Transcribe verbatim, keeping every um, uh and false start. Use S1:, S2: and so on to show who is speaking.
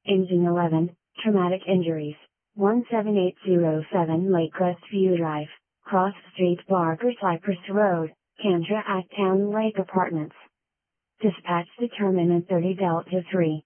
S1: Engine eleven, traumatic injuries, one seven eight zero seven Lakecrest View Drive, Cross Street Barker Cypress Road, Cantra at Town Lake Apartments. Dispatch determinant thirty Delta three.